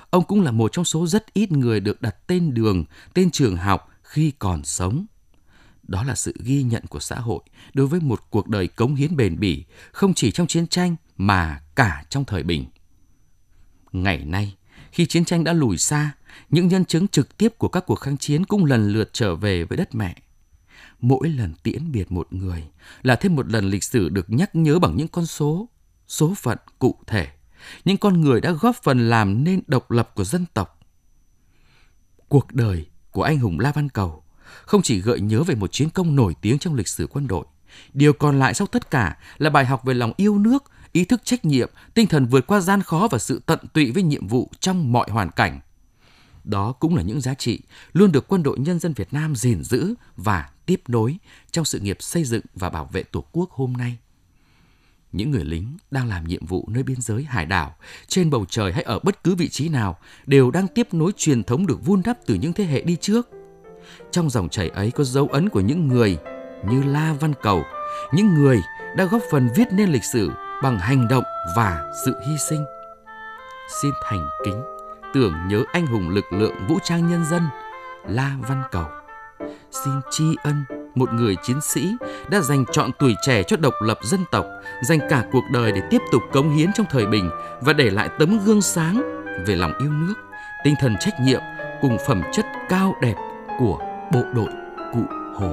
ông cũng là một trong số rất ít người được đặt tên đường, tên trường học khi còn sống. Đó là sự ghi nhận của xã hội đối với một cuộc đời cống hiến bền bỉ, không chỉ trong chiến tranh mà cả trong thời bình. Ngày nay, khi chiến tranh đã lùi xa, những nhân chứng trực tiếp của các cuộc kháng chiến cũng lần lượt trở về với đất mẹ. Mỗi lần tiễn biệt một người là thêm một lần lịch sử được nhắc nhớ bằng những con số, số phận cụ thể, những con người đã góp phần làm nên độc lập của dân tộc. Cuộc đời của anh hùng La Văn Cầu không chỉ gợi nhớ về một chiến công nổi tiếng trong lịch sử quân đội, điều còn lại sau tất cả là bài học về lòng yêu nước, ý thức trách nhiệm, tinh thần vượt qua gian khó và sự tận tụy với nhiệm vụ trong mọi hoàn cảnh. Đó cũng là những giá trị luôn được Quân đội Nhân dân Việt Nam gìn giữ và tiếp nối trong sự nghiệp xây dựng và bảo vệ Tổ quốc hôm nay. Những người lính đang làm nhiệm vụ nơi biên giới hải đảo, trên bầu trời hay ở bất cứ vị trí nào đều đang tiếp nối truyền thống được vun đắp từ những thế hệ đi trước. Trong dòng chảy ấy có dấu ấn của những người như La Văn Cầu, những người đã góp phần viết nên lịch sử bằng hành động và sự hy sinh. Xin thành kính tưởng nhớ anh hùng lực lượng vũ trang nhân dân La Văn Cầu. Xin tri ân một người chiến sĩ đã dành trọn tuổi trẻ cho độc lập dân tộc, dành cả cuộc đời để tiếp tục cống hiến trong thời bình và để lại tấm gương sáng về lòng yêu nước, tinh thần trách nhiệm cùng phẩm chất cao đẹp của bộ đội